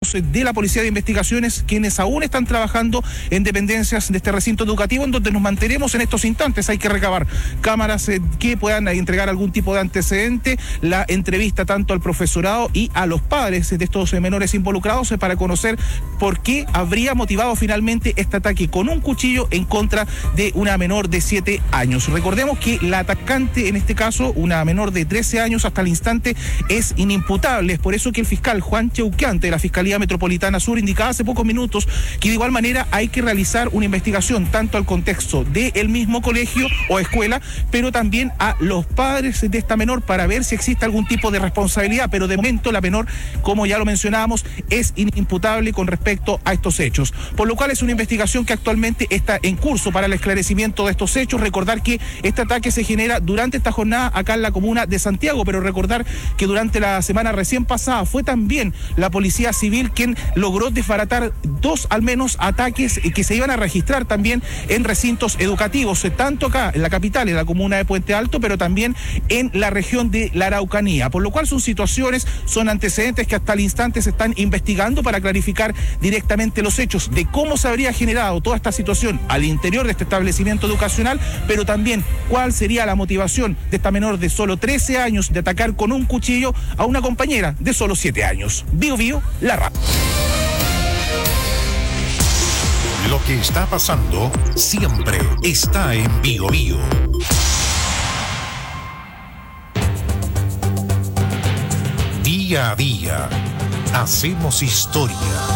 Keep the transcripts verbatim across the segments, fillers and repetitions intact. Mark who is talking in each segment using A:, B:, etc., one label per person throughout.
A: elementos de la Policía de Investigaciones, quienes aún están trabajando en dependencias de este recinto educativo, en donde nos mantenemos en estos instantes. Hay que recabar cámaras eh, que puedan entregar algún tipo de antecedente, la entrevista tanto al profesorado y a los padres de estos eh, menores involucrados eh, para conocer por qué habría motivado finalmente este ataque con un cuchillo en contra de una menor de siete años. Recordemos que la atacante, en este caso, una menor de trece años, hasta el instante es inimputable. Es por eso que el fiscal Juan Cheuqueante de la Fiscalía Metropolitana Sur indicaba hace pocos minutos que de igual manera hay que realizar una investigación tanto al contexto del mismo colegio o escuela, pero también a los padres de esta menor para ver si existe algún tipo de responsabilidad. Pero de momento la menor, como ya lo mencionábamos, es inimputable con respecto a estos hechos, por lo cual es una investigación que actualmente está en curso para el esclarecimiento de estos hechos. Recordar que este ataque se genera durante esta jornada acá en la comuna de Santiago, pero recordar que durante la semana recién pasada fue también la Policía Civil quien logró desbaratar dos al menos ataques que se iban a registrar también en recintos educativos, tanto acá en la capital, en la comuna de Puente Alto, pero también en la región de la Araucanía, por lo cual son situaciones, son antecedentes que hasta el instante se están investigando para clarificar directamente los hechos de cómo se habría generado toda esta situación al interior de este establecimiento educacional, pero también cuál sería la motivación de esta menor de solo trece años de atacar con un cuchillo a una compañera de solo siete años. Bio Bio, la radio.
B: Lo que está pasando siempre está en Bio Bio. Día a día, hacemos historia.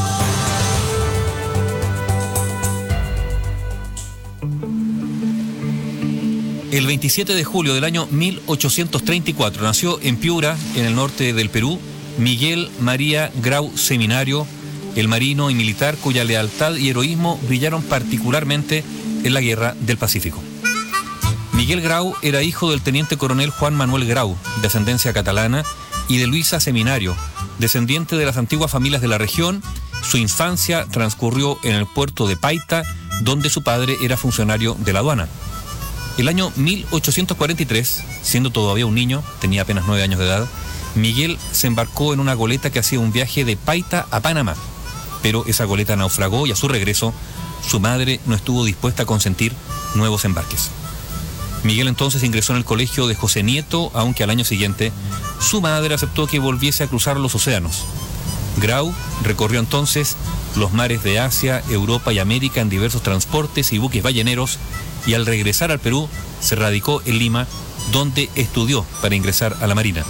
C: El veintisiete de julio del año mil ochocientos treinta y cuatro nació en Piura, en el norte del Perú, Miguel María Grau Seminario, el marino y militar cuya lealtad y heroísmo brillaron particularmente en la Guerra del Pacífico. Miguel Grau era hijo del teniente coronel Juan Manuel Grau, de ascendencia catalana, y de Luisa Seminario, descendiente de las antiguas familias de la región. Su infancia transcurrió en el puerto de Paita, donde su padre era funcionario de la aduana. El año mil ochocientos cuarenta y tres, siendo todavía un niño, tenía apenas nueve años de edad, Miguel se embarcó en una goleta que hacía un viaje de Paita a Panamá, pero esa goleta naufragó y a su regreso, su madre no estuvo dispuesta a consentir nuevos embarques. Miguel entonces ingresó en el colegio de José Nieto, aunque al año siguiente su madre aceptó que volviese a cruzar los océanos. Grau recorrió entonces los mares de Asia, Europa y América en diversos transportes y buques balleneros, y al regresar al Perú se radicó en Lima, donde estudió para ingresar a la Marina.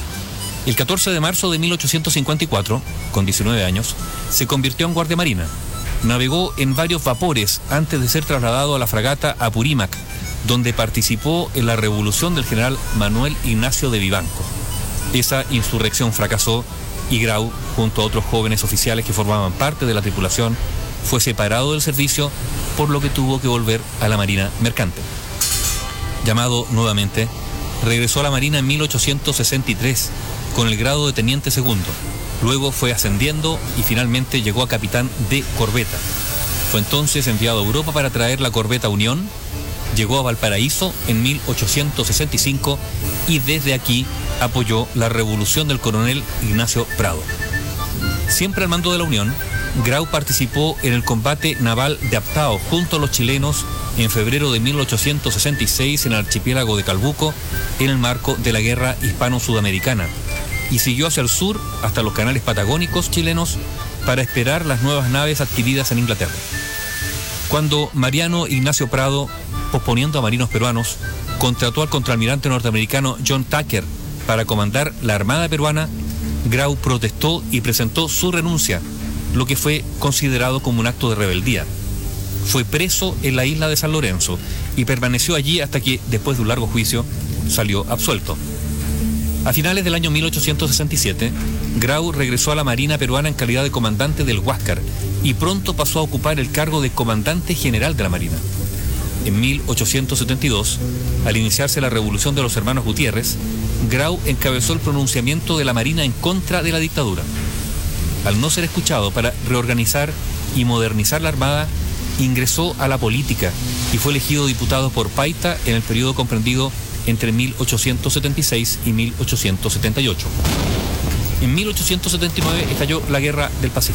C: El catorce de marzo de mil ochocientos cincuenta y cuatro, con diecinueve años, se convirtió en guardia marina. Navegó en varios vapores antes de ser trasladado a la fragata Apurímac, donde participó en la revolución del general Manuel Ignacio de Vivanco. Esa insurrección fracasó y Grau, junto a otros jóvenes oficiales que formaban parte de la tripulación, fue separado del servicio, por lo que tuvo que volver a la Marina Mercante. Llamado nuevamente, regresó a la Marina en mil ochocientos sesenta y tres con el grado de teniente segundo. Luego fue ascendiendo y finalmente llegó a capitán de corbeta. Fue entonces enviado a Europa para traer la corbeta Unión. Llegó a Valparaíso en mil ochocientos sesenta y cinco y desde aquí apoyó la revolución del coronel Ignacio Prado. Siempre al mando de la Unión, Grau participó en el combate naval de Aptao junto a los chilenos en febrero de mil ochocientos sesenta y seis en el archipiélago de Calbuco, en el marco de la guerra hispano-sudamericana, y siguió hacia el sur hasta los canales patagónicos chilenos para esperar las nuevas naves adquiridas en Inglaterra. Cuando Mariano Ignacio Prado, posponiendo a marinos peruanos, contrató al contraalmirante norteamericano John Tucker para comandar la Armada peruana, Grau protestó y presentó su renuncia, lo que fue considerado como un acto de rebeldía. Fue preso en la isla de San Lorenzo y permaneció allí hasta que, después de un largo juicio, salió absuelto. A finales del año mil ochocientos sesenta y siete, Grau regresó a la Marina peruana en calidad de comandante del Huáscar y pronto pasó a ocupar el cargo de comandante general de la Marina. En mil ochocientos setenta y dos, al iniciarse la revolución de los hermanos Gutiérrez, Grau encabezó el pronunciamiento de la Marina en contra de la dictadura. Al no ser escuchado para reorganizar y modernizar la Armada, ingresó a la política y fue elegido diputado por Paita en el periodo comprendido entre mil ochocientos setenta y seis y mil ochocientos setenta y ocho. En mil ochocientos setenta y nueve estalló la Guerra del Pacífico.